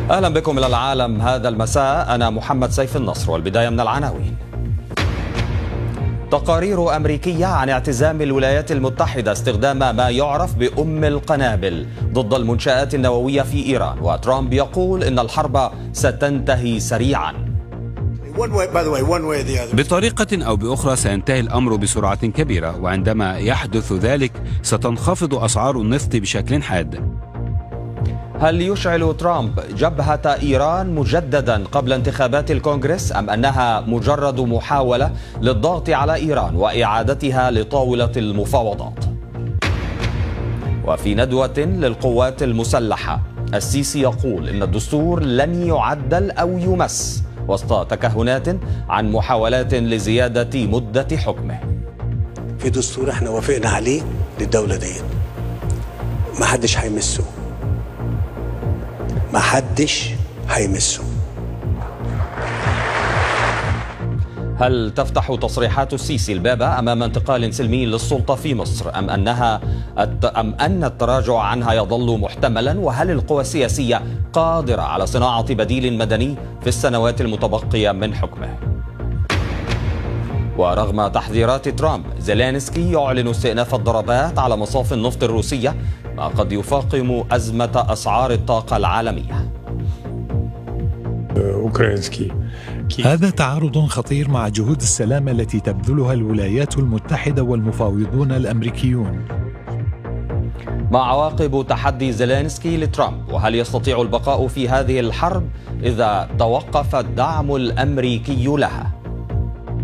أهلا بكم إلى العالم هذا المساء. أنا محمد سيف النصر، والبداية من العناوين. تقارير أمريكية عن اعتزام الولايات المتحدة استخدام ما يعرف بأم القنابل ضد المنشآت النووية في إيران، وترامب يقول إن الحرب ستنتهي سريعا. بطريقة أو بأخرى سينتهي الأمر بسرعة كبيرة، وعندما يحدث ذلك ستنخفض أسعار النفط بشكل حاد. هل يشعل ترامب جبهة إيران مجددا قبل انتخابات الكونغرس، أم أنها مجرد محاولة للضغط على إيران وإعادتها لطاولة المفاوضات؟ وفي ندوة للقوات المسلحة، السيسي يقول إن الدستور لن يعدل أو يمس، وسط تكهنات عن محاولات لزيادة مدة حكمه. في دستور احنا وافقنا عليه للدولة دي، ما حدش هيمسه، ما حدش هيمسه. هل تفتح تصريحات السيسي الباب أمام انتقال سلمي للسلطة في مصر، أم أن التراجع عنها يظل محتملا؟ وهل القوى السياسية قادرة على صناعة بديل مدني في السنوات المتبقية من حكمه؟ ورغم تحذيرات ترامب، زيلينسكي يعلن استئناف الضربات على مصافي النفط الروسية، ما قد يفاقم أزمة أسعار الطاقة العالمية. هذا تعارض خطير مع جهود السلام التي تبذلها الولايات المتحدة والمفاوضون الأمريكيون. ما عواقب تحدي زيلينسكي لترامب؟ وهل يستطيع البقاء في هذه الحرب إذا توقف الدعم الأمريكي لها؟